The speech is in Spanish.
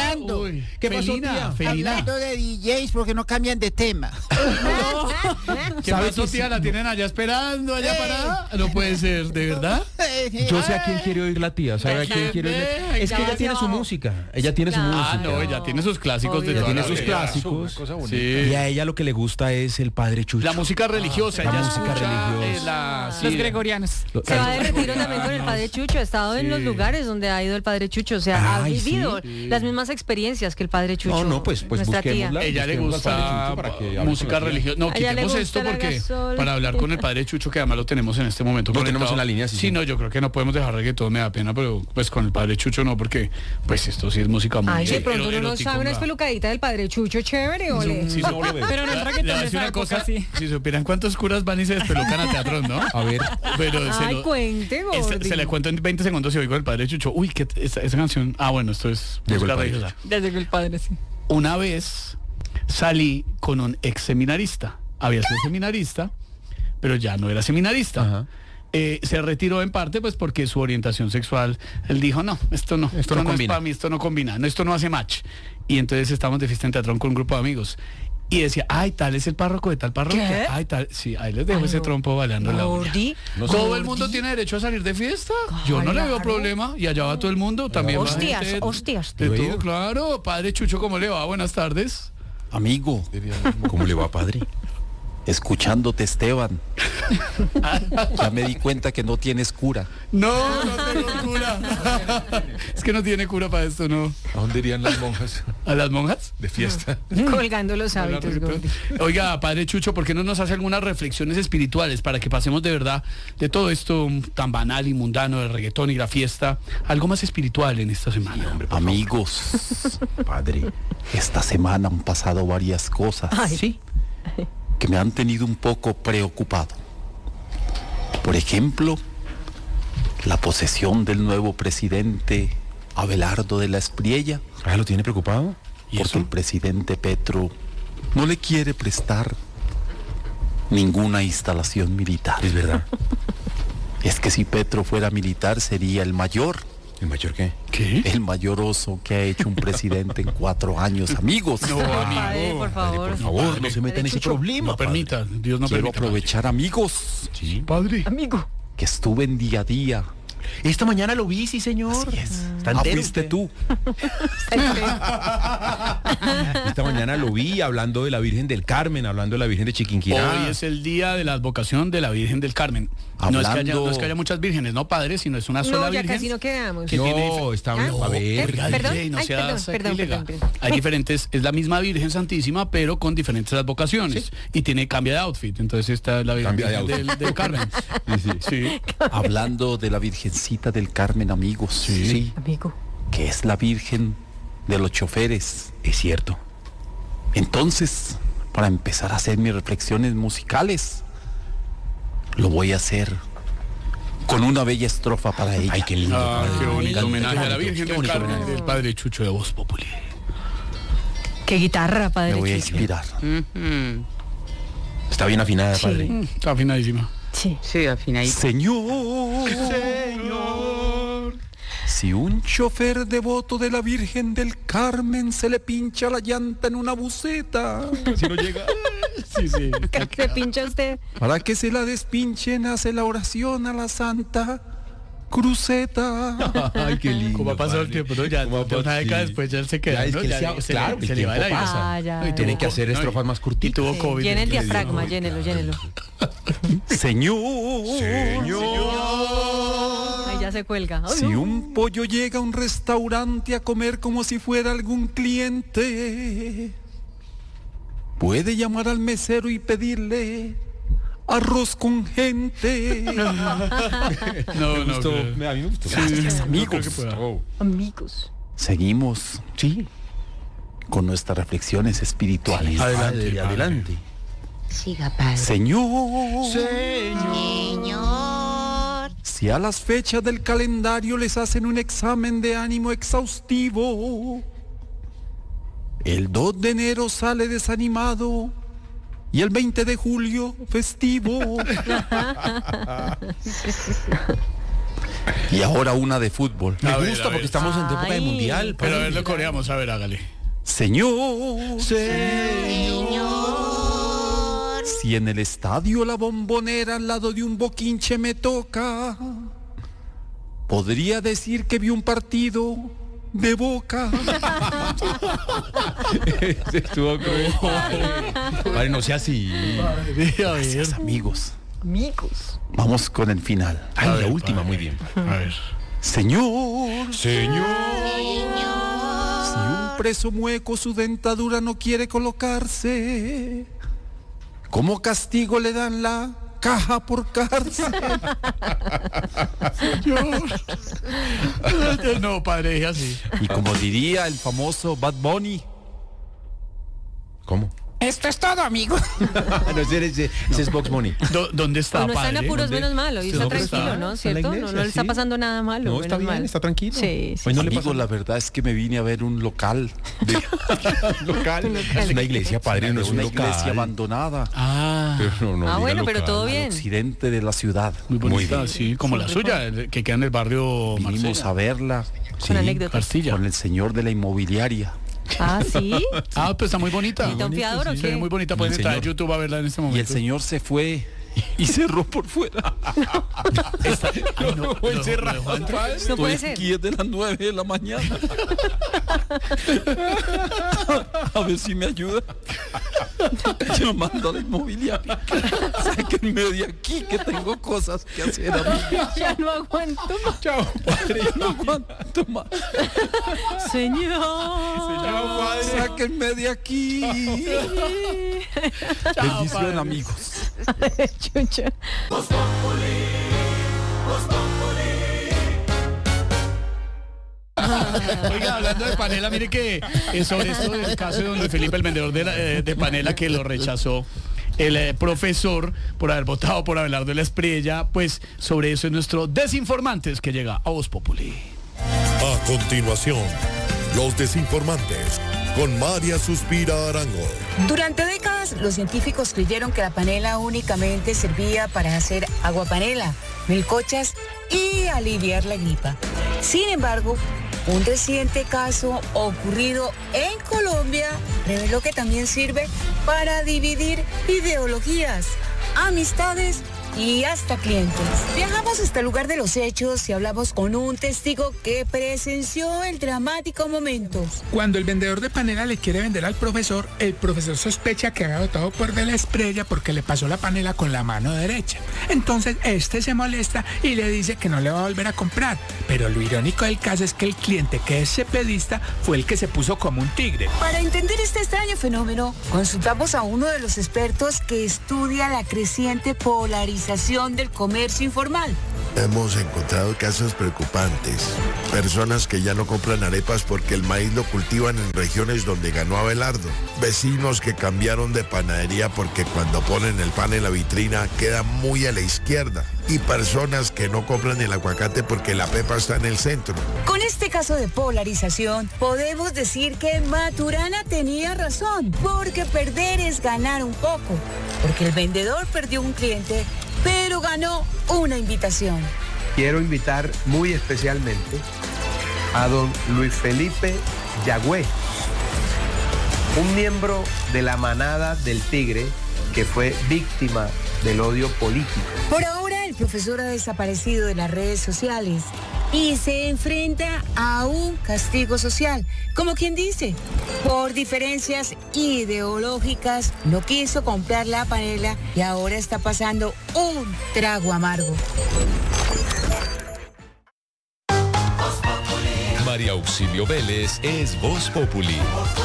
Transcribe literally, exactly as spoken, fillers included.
hablando? Uy, ¿Qué pasó, Felina, tía? Felina. Hablando de D Js porque no cambian de tema. ¿Qué ¿Sabe pasó, que tía? sí? ¿La tienen allá esperando, allá Eh. parada? No puede ser, ¿de verdad? Yo sé a quién quiere oír la tía, ¿sabe a quién quiere oír? Ay, Es que ya ella va tiene hacia su abajo. música, ella tiene su Claro. Ah, música. no, ella tiene sus clásicos de Obvio. toda Tiene la sus vida. clásicos. Sí. Y a ella lo que le gusta es el Padre Chucho. La música religiosa, la ella música escucha, religiosa. eh, la- sí, Los gregorianos. Lo- Se va de retiro también con el Padre Chucho, ha estado en Sí. los lugares donde ha ido el Padre Chucho, o sea, Ay, ha vivido sí. las mismas experiencias que el Padre Chucho. No, no, pues, pues nuestra tía. busquémosla. Ella le Busquemos al Padre gusta Chucho para que hable música con la tía. religiosa. No, A ella le quitemos gusta esto la porque gasol. para hablar con el Padre Chucho, que además lo tenemos en este momento. Lo conectado. tenemos en la línea, sí, Sí, sí. no, yo creo que no podemos dejar reggaetón, me da pena, pero pues con el Padre Chucho no, porque pues esto sí es música muy Ay, de pronto ero- uno no erótico, sabe una ¿no? espelucadita del Padre Chucho, chévere, ole. Sí, No, so- bebé. Pero no es Le- reggaetón le voy a de decir esa una cosa, época, sí. si supieran cuántos curas van y se despelucan a teatro, ¿no? A ver, Pero se, Ay, lo- cuente, es- gordi. se le cuento en veinte segundos y oigo el Padre Chucho. Uy, que esa, esa canción. Ah, bueno, esto es Llegó el música Padre religiosa. Ya llegó el padre, sí. Una vez salí con un ex seminarista. Había sido seminarista, pero ya no era seminarista. Ajá. Eh, se retiró en parte pues porque su orientación sexual, él dijo, no, esto no, esto, no no, es combina. para mí, esto no combina, no, esto no hace match. Y entonces estábamos de fiesta en teatro con un grupo de amigos. Y decía, ay, tal es el párroco de tal parroquia. ¿Qué? Ay, tal. Sí, ahí les dejo Ay, ese no. trompo baleando la uña. Gordi. No sé. Todo el mundo tiene derecho a salir de fiesta. Yo no le veo Claro. problema. Y allá va todo el mundo. También va Hostias, gente hostias. de ¿Yo he todo, ido? claro. Padre Chucho, ¿cómo le va? Buenas tardes. Amigo, ¿cómo le va, padre? escuchándote, Esteban, ya me di cuenta que no tienes cura. No, no tengo cura. Es que no tiene cura para esto, ¿no? ¿A dónde irían las monjas ¿A las monjas? de fiesta? Colgando los hábitos, Gordi. Oiga, Padre Chucho, ¿por qué no nos hace algunas reflexiones espirituales para que pasemos de verdad de todo esto tan banal y mundano del reggaetón y la fiesta, algo más espiritual en esta semana? Hombre, Amigos, padre. esta semana han pasado varias cosas Ay. Sí. que me han tenido un poco preocupado. Por ejemplo, la posesión del nuevo presidente Abelardo de la Espriella, Ah, ¿lo tiene preocupado? ¿Y porque eso? el presidente Petro no le quiere prestar ninguna instalación militar. Es verdad. Es que si Petro fuera militar sería el mayor, ¿El mayor qué? ¿Qué? el mayor oso que ha hecho un presidente en cuatro años, amigos. No, Padre, por favor. Por favor, no se meta en ese problema. No permita, Dios no Quiero permita. aprovechar, amigos, Sí. Padre. Amigo. que estuve en día a día. Esta mañana lo vi, sí, señor. Así es. Está Ah, entero fuiste usted. tú. Esta mañana lo vi hablando de la Virgen del Carmen, hablando de la Virgen de Chiquinquirá. Hoy es el día de la advocación de la Virgen del Carmen. No es, que haya, Hablando- no es que haya muchas vírgenes, no, padre, sino es una sola No, ya virgen. casi no quedamos. que tiene- No, está ¿Ah? a ver. Oiga, Perdón, D J, no ay, sea perdón, sacrílega. perdón, perdón, perdón. Hay diferentes, es la misma Virgen Santísima, pero con diferentes advocaciones. Y tiene cambia de outfit. Entonces esta es la Virgen Cambia de del, del Carmen. Sí. Hablando de la Virgencita del Carmen, amigos. Sí. Amigo. Que es la Virgen de los choferes. Es cierto. Entonces, para empezar a hacer mis reflexiones musicales, lo voy a hacer con una bella estrofa para ella. Ay, qué lindo. Ah, padre. qué Me bonito encanta. homenaje a la Qué Virgen bonito, del qué Carmen bonito. del Padre Chucho de Voz Populi. Qué guitarra, Me Padre voy a Chucho. inspirar. Está bien afinada, Sí. padre. Mm, Está afinadísima. Sí. Sí, afinadito. Señor, Señor, si un chofer devoto de la Virgen del Carmen se le pincha la llanta en una buceta, Si no llega. Sí, sí. ¿Se pincha usted? para que se la despinchen, hace la oración a la Santa Cruceta. Ay, qué lindo. Como ha pasado el padre. tiempo, ¿no? Ya ¿Cómo ha de una pasado? década Sí. después ya él se queda, Ya, es ¿no? que Ya sea- le- se claro, le- el se le va el tiempo aire. pasa. Ah, ya, No, y ya. Tiene tuvo que co- hacer no, y- estrofas más Y cortitas. tuvo Sí, COVID. llene el le dio. diafragma, llénelo, llénelo. Señor, Ahí ya se cuelga. Ay, si no. un pollo llega a un restaurante a comer como si fuera algún cliente, puede llamar al mesero y pedirle arroz con gente. No, no, Gustó. creo. A mí me gustó. Gracias, no amigos. creo que pueda. Oh. Amigos. Seguimos Sí. con nuestras reflexiones espirituales. Adelante, Padre, padre. adelante. Siga, padre. Señor, Señor. si a las fechas del calendario les hacen un examen de ánimo exhaustivo, el dos de enero sale desanimado y el veinte de julio festivo. Y ahora una de fútbol. Me A ver, gusta a ver. porque estamos en época de Ay. mundial. Pero a padre. ver, lo coreamos, a ver, hágale. Señor, si en el estadio La Bombonera al lado de un boquinche me toca, podría decir que vi un partido de Boca. Estuvo cruel. Padre, no sea así. A ver. Amigos, Amigos. vamos con el final. Ay, A la ver, última, padre. muy bien. A ver. Señor, Señor. si un preso mueco su dentadura no quiere colocarse, ¿cómo castigo le dan la caja por cárcel? No, padre, es así. Y como diría el famoso Bad Bunny, ¿Cómo? Esto es todo, amigo. no, ese, ese, ese es Box Money. Do- ¿Dónde está, Pues no está en padre? apuros, ¿Dónde? menos malo. Y Sí, está no, pero está- tranquilo, ¿no? está en la ¿Cierto? No, iglesia, no le está sí. pasando nada malo. No, está menos bien, mal. está tranquilo. Sí, sí. Hoy no le amigos, pasa la verdad es que me vine a ver un local. local. Es una iglesia, padre, no es un una local. iglesia abandonada Ah, Pero no, no Ah, diga bueno, pero local. todo al bien. occidente de la ciudad. muy bonita, bien. sí, como la suya, el- que queda en el barrio Vinimos Marsella. a verla Con anécdotas. Castilla. con el señor de la inmobiliaria. Ah, ¿sí? Ah, pues está muy bonita. ¿Necesita un fiador o Se qué? ve muy bonita, pueden El entrar en señor. YouTube a verla en este momento. Y el señor se fue y cerró por fuera. Está- Ay, no, lo- lo dejó entrar. No Estoy puede ser. aquí desde las nueve de la mañana. A ver si me ayuda. Llamando a la inmobiliaria. Sáquenme de aquí que tengo cosas que hacer, amigo. Ya no aguanto más. Chao, padre. No aguanto más. Señor. Sáquenme de aquí. Chao, Bendición, padre. amigos. Chucha. Oiga, hablando de panela, mire que eh, sobre esto del caso de don Luis Felipe, el vendedor de, la- eh, de panela que lo rechazó el eh, profesor por haber votado por Abelardo de la Espriella, pues sobre eso es nuestro Desinformantes que llega a Voz Populi. A continuación, los desinformantes con María Suspira Arango. Durante décadas, los científicos creyeron que la panela únicamente servía para hacer aguapanela, melcochas y aliviar la gripa. Sin embargo, un reciente caso ocurrido en Colombia reveló que también sirve para dividir ideologías, amistades y hasta clientes. Viajamos hasta el lugar de los hechos y hablamos con un testigo que presenció el dramático momento. Cuando el vendedor de panela le quiere vender al profesor, el profesor sospecha que había votado por De la Espriella porque le pasó la panela con la mano derecha. Entonces este se molesta y le dice que no le va a volver a comprar. Pero lo irónico del caso es que el cliente, que es cepedista, fue el que se puso como un tigre. Para entender este extraño fenómeno, consultamos a uno de los expertos que estudia la creciente polarización del comercio informal. Hemos encontrado casos preocupantes. Personas que ya no compran arepas porque el maíz lo cultivan en regiones donde ganó Abelardo. Vecinos que cambiaron de panadería porque cuando ponen el pan en la vitrina queda muy a la izquierda. Y personas que no compran el aguacate porque la pepa está en el centro. Con este caso de polarización, podemos decir que Maturana tenía razón, porque perder es ganar un poco, porque el vendedor perdió un cliente, pero ganó una invitación. Quiero invitar muy especialmente a don Luis Felipe Yagüe, un miembro de la manada del Tigre que fue víctima del odio político. Por ahora, el profesor ha desaparecido de las redes sociales y se enfrenta a un castigo social. Como quien dice, por diferencias ideológicas, no quiso comprar la panela y ahora está pasando un trago amargo. María Auxilio Vélez es Voz Populi.